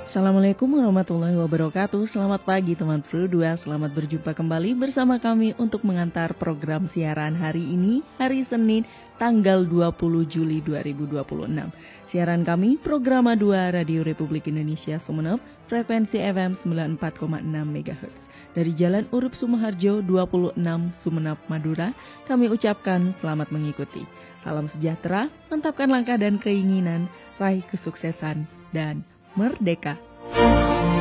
Assalamualaikum warahmatullahi wabarakatuh. Selamat pagi teman Pro 2. Selamat berjumpa kembali bersama kami untuk mengantar program siaran hari ini, hari Senin, tanggal 20 Juli 2026. Siaran kami Programa 2 Radio Republik Indonesia Sumeneb, frekuensi FM 94,6 MHz. Dari Jalan Urup Sumoharjo 26 Sumeneb, Madura, kami ucapkan selamat mengikuti. Salam sejahtera, mantapkan langkah dan keinginan, raih kesuksesan dan merdeka.